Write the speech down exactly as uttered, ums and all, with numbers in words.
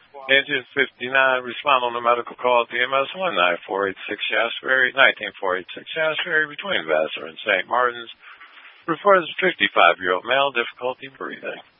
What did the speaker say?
Engine fifty-nine, respond on the medical call at the M S one nine four eight six Shasberry, nineteen four eight six Shasberry, between Vassar and Saint Martin's. Refers a fifty-five-year-old male, difficulty breathing.